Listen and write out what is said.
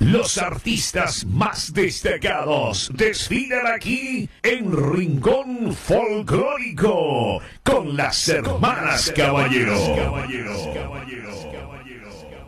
Los artistas más destacados desfilan aquí en Rincón Folclórico con las hermanas Caballero.